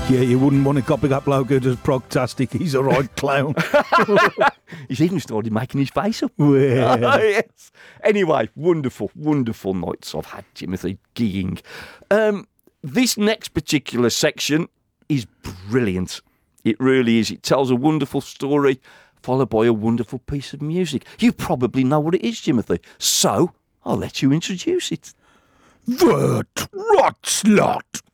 Yeah, you wouldn't want to copy that bloke who does Progtastic. He's a right clown. He's even started making his face up. Well. Yes. Anyway, wonderful, wonderful nights I've had, Timothy, gigging. This next particular section is brilliant. It really is. It tells a wonderful story, followed by a wonderful piece of music. You probably know what it is, Timothy. So, I'll let you introduce it. The Trot Slot.